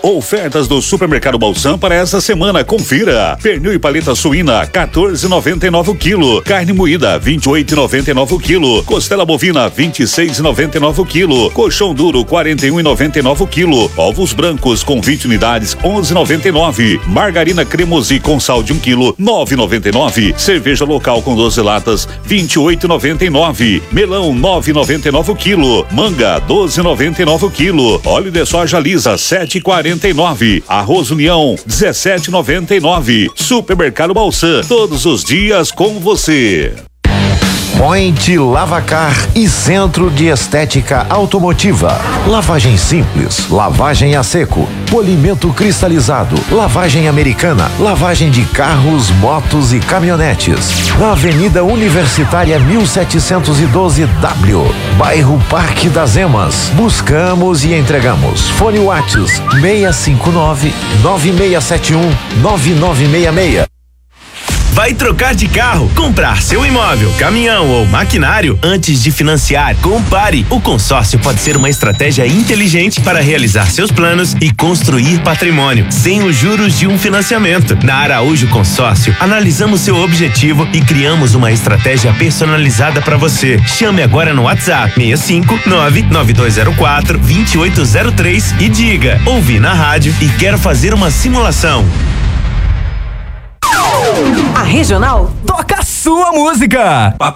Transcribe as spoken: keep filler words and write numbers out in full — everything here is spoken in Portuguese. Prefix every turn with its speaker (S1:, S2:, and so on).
S1: Ofertas do Supermercado Balsam para essa semana, confira. Pernil e paleta suína, quatorze e noventa e nove o quilo. Carne moída, vinte e oito e noventa e nove o quilo. Costela bovina, vinte e seis e noventa e nove o quilo. Colchão duro, quarenta e um e noventa e nove o quilo. Ovos brancos com vinte unidades, onze e noventa e nove. Margarina cremosi com sal de um quilo, nove e noventa e nove. Cerveja local com doze latas, vinte e oito e noventa e nove. Melão, nove e noventa e nove o quilo. Manga, doze e noventa e nove o quilo. Óleo de soja lisa, sete e quarenta e nove. Arroz União, dezessete e noventa e nove. Supermercado Balsam, todos os dias com você.
S2: Point Lavacar e Centro de Estética Automotiva. Lavagem simples, lavagem a seco, polimento cristalizado, lavagem americana, lavagem de carros, motos e caminhonetes. Na Avenida Universitária mil setecentos e doze W, bairro Parque das Emas. Buscamos e entregamos. Fone Whats seis cinco nove, nove seis sete um, nove nove seis seis.
S3: Vai trocar de carro, comprar seu imóvel, caminhão ou maquinário antes de financiar? Compare. O consórcio pode ser uma estratégia inteligente para realizar seus planos e construir patrimônio, sem os juros de um financiamento. Na Araújo Consórcio, analisamos seu objetivo e criamos uma estratégia personalizada para você. Chame agora no WhatsApp seis cinco nove, nove dois zero quatro, dois oito zero três e diga: ouvi na rádio e quero fazer uma simulação.
S4: A Regional toca a sua música.